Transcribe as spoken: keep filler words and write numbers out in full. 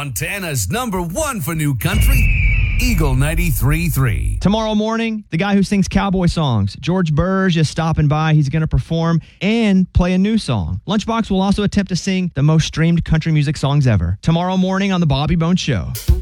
Montana's number one for new country, Eagle ninety-three point three. Tomorrow morning, the guy who sings cowboy songs, George Burge, is stopping by. He's going to perform and play a new song. Lunchbox will also attempt to sing the most streamed country music songs ever. Tomorrow morning on The Bobby Bones Show.